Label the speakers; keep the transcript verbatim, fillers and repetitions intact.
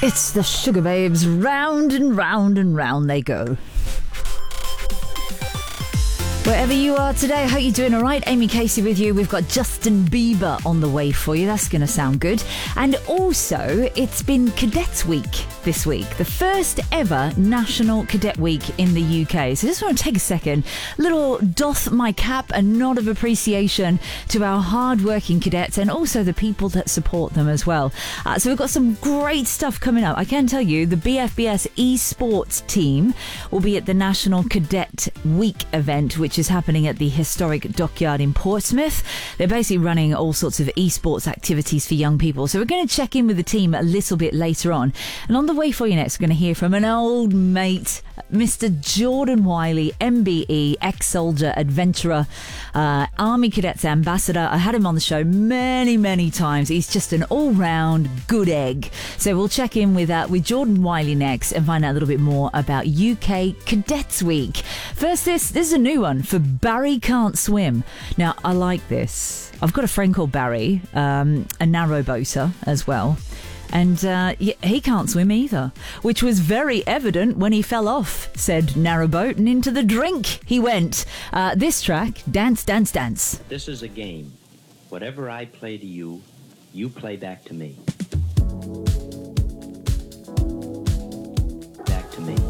Speaker 1: It's the Sugar Babes, round and round and round they go. Wherever you are today, I hope you're doing all right. Amy Casey with you. We've got Justin Bieber on the way for you. That's going to sound good. And also, it's been Cadets Week this week, the first ever National Cadet Week in the U K. So I just want to take a second, little doff my cap, a nod of appreciation to our hard-working cadets and also the people that support them as well. Uh, so we've got some great stuff coming up. I can tell you the B F B S eSports team will be at the National Cadet Week event, which is happening at the historic Dockyard in Portsmouth. They're basically running all sorts of esports activities for young people. So we're going to check in with the team a little bit later on. And on the way for you next, we're going to hear from an old mate, Mister Jordan Wiley, M B E, ex-soldier, adventurer, uh, Army Cadets ambassador. I had him on the show many, many times. He's just an all-round good egg. So we'll check in with, uh, with Jordan Wiley next and find out a little bit more about U K Cadets Week. First, this, this is a new one for Barry Can't Swim. Now, I like this. I've got a friend called Barry, um, a narrowboater as well. And uh, he can't swim either, which was very evident when he fell off said narrowboat and into the drink he went. Uh, this track, Dance, Dance, Dance.
Speaker 2: This is a game. Whatever I play to you, you play back to me. Back to me.